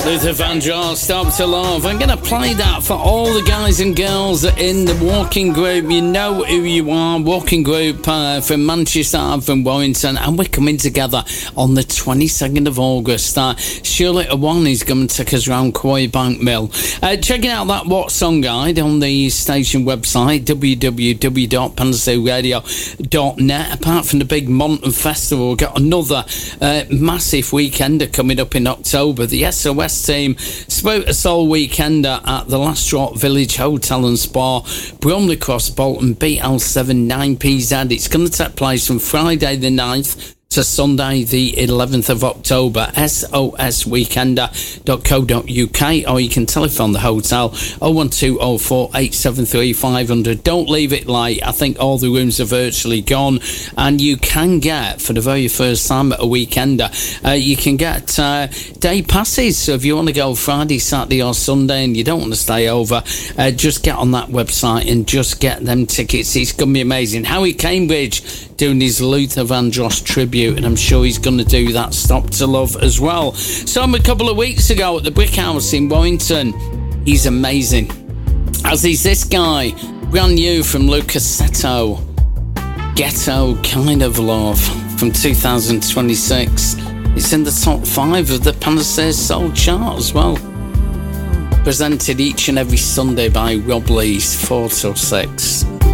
Luther Vandross, Stop to Love. I'm going to play that for all the guys and girls in the walking group. You know who you are. Walking group from Manchester, from Warrington. And we're coming together on the 22nd of August. Shirley Awan is going to take us around Quarry Bank Mill. Checking out that What Song Guide on the station website, www.panaseradio.net. Apart from the big Monton Festival, we've got another massive weekender coming up in October. The SOS team, Spirit of Soul weekender at the Last Drop Village Hotel and Spa, Bromley Cross, Bolton, BL7 9PZ. It's going to take place from Friday the 9th to Sunday the 11th of October. sosweekender.co.uk, or you can telephone the hotel 01204 873 500. Don't leave it late. I think all the rooms are virtually gone, and you can get, for the very first time at a weekender, you can get day passes. So if you want to go Friday, Saturday or Sunday and you don't want to stay over, just get on that website and just get them tickets. It's going to be amazing. Howie Cambridge doing his Luther Vandross tribute, and I'm sure he's going to do that Stop to Love as well. Saw him a couple of weeks ago at the Brick House in Warrington. He's amazing, as is this guy, brand new from Lucasetto, Ghetto Kind of Love, from 2026. It's in the top 5 of the Panacea Soul chart as well. Presented each and every Sunday by Rob Lees, 4 till 6.